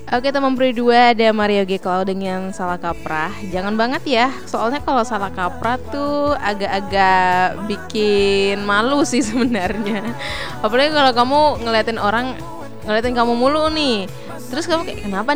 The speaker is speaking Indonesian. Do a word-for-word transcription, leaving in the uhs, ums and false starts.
Oke teman Pri dua, ada Mario G. Cloud dengan Salah Kaprah. Jangan banget ya, soalnya kalau salah kaprah tuh agak-agak bikin malu sih sebenarnya. Apalagi kalau kamu ngeliatin orang, ngeliatin kamu mulu nih. Terus kamu kayak kenapa